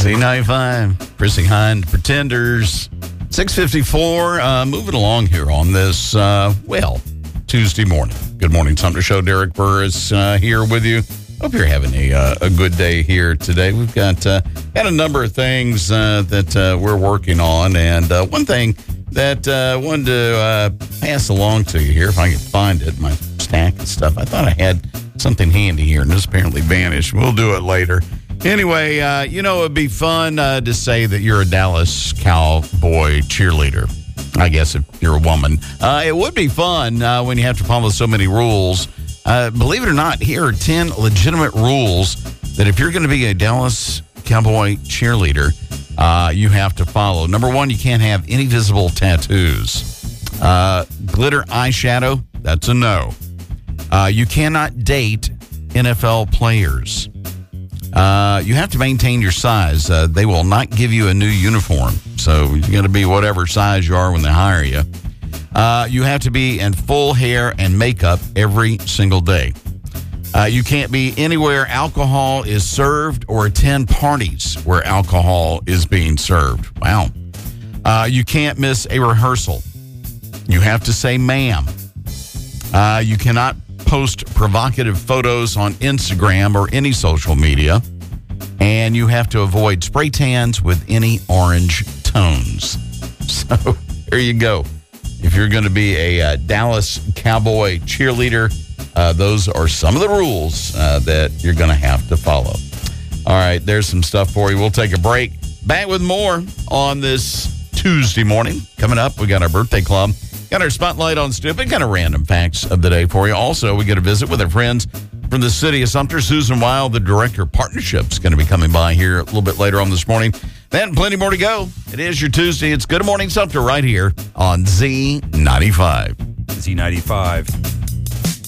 Z95, Chrissy Hind, Pretenders. 6:54, moving along here on this, Tuesday morning. Good morning, Sumter Show. Derek Burris here with you. Hope you're having a good day here today. We've got a number of things that we're working on, and one thing that I wanted to pass along to you here, if I can find it, my stack of stuff. I thought I had something handy here, and this apparently vanished. We'll do it later. Anyway, it'd be fun to say that you're a Dallas Cowboy cheerleader. I guess if you're a woman. It would be fun when you have to follow so many rules. Believe it or not, here are 10 legitimate rules that if you're going to be a Dallas Cowboy cheerleader, you have to follow. Number one, you can't have any visible tattoos. Glitter eyeshadow, that's a no. You cannot date NFL players. You have to maintain your size. They will not give you a new uniform. So you got to be whatever size you are when they hire you. You have to be in full hair and makeup every single day. You can't be anywhere alcohol is served or attend parties where alcohol is being served. Wow. You can't miss a rehearsal. You have to say ma'am. You cannot post provocative photos on Instagram or any social media. And you have to avoid spray tans with any orange tones. So there you go. If you're going to be a Dallas Cowboy cheerleader, those are some of the rules that you're going to have to follow. All right, there's some stuff for you. We'll take a break. Back with more on this Tuesday morning. Coming up, we got our birthday club. Got our spotlight on stupid, kind of random facts of the day for you. Also, we get a visit with our friends from the city of Sumter. Susan Wild, the director of partnerships, going to be coming by here a little bit later on this morning. Then plenty more to go. It is your Tuesday. It's Good Morning Sumter right here on Z95. Z95.